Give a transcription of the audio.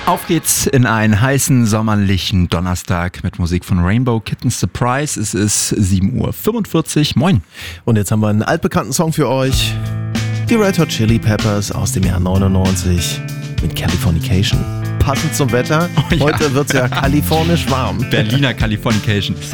Auf geht's in einen heißen sommerlichen Donnerstag mit Musik von Rainbow Kitten Surprise. Es ist 7:45 Uhr. Moin. Und jetzt haben wir einen altbekannten Song für euch. Die Red Hot Chili Peppers aus dem Jahr 99 mit Californication. Passend zum Wetter. Oh ja. Heute wird's ja kalifornisch warm. Berliner Californication.